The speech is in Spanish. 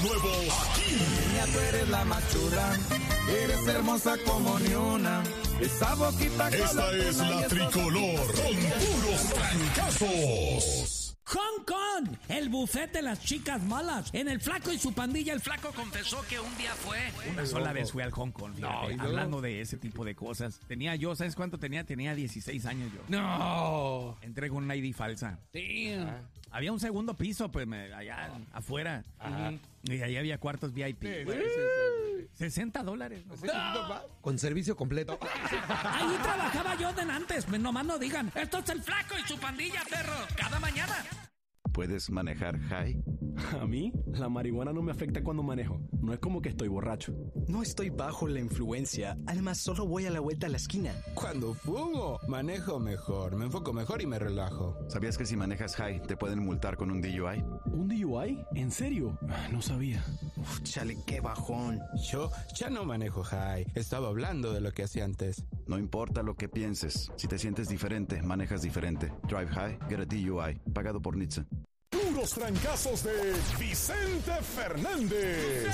Nuevo aquí. Niña, tú eres la más chula, eres hermosa como ni una. Esa boquita. Esta es la tricolor con puros trancazos. Hong Kong, el buffet de las chicas malas. En El Flaco y su pandilla, el Flaco confesó que un día fue. Una sola vez fui al Hong Kong, fíjate, hablando de ese tipo de cosas. Tenía yo, ¿sabes cuánto tenía? Tenía 16 años yo. No. Entré con una ID falsa. Damn. Había un segundo piso, pues, allá afuera. Ajá. Y ahí había cuartos VIP. $60. ¿No? Con servicio completo. Ahí trabajaba yo de antes. Nomás no digan. Esto es El Flaco y su pandilla, perros. Cada mañana. ¿Puedes manejar high? A mí, la marihuana no me afecta cuando manejo. No es como que estoy borracho. No estoy bajo la influencia. Además, solo voy a la vuelta a la esquina. Cuando fumo, manejo mejor, me enfoco mejor y me relajo. ¿Sabías que si manejas high te pueden multar con un DUI? ¿Un DUI? ¿En serio? No sabía. Uf, chale, qué bajón. Yo ya no manejo high. Estaba hablando de lo que hacía antes. No importa lo que pienses. Si te sientes diferente, manejas diferente. Drive high, get a DUI. Pagado por NHTSA. Puros trancazos de Vicente Fernández.